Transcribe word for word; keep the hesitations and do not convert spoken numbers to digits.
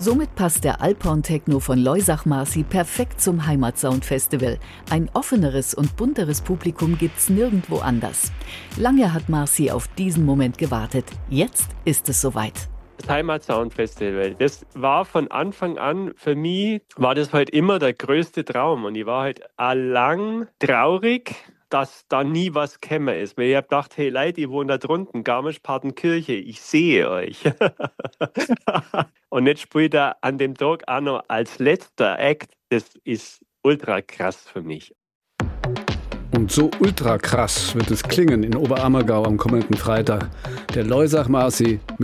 Somit passt der Alphorn-Techno von Loisach-Marcy perfekt zum Heimatsound-Festival. Ein offeneres und bunteres Publikum gibt's nirgendwo anders. Lange hat Marcy auf diesen Moment gewartet. Jetzt ist es soweit. Das Heimatsound-Festival, das war von Anfang an, für mich war das halt immer der größte Traum. Und ich war halt allang traurig, dass da nie was gekommen ist. Weil ich hab gedacht, hey Leute, ich wohne da drunten, Garmisch-Partenkirche, ich sehe euch. Und jetzt spielt er an dem Tag auch noch als letzter Act. Das ist ultra krass für mich. Und so ultra krass wird es klingen in Oberammergau am kommenden Freitag. Der Loisach-Marcy mit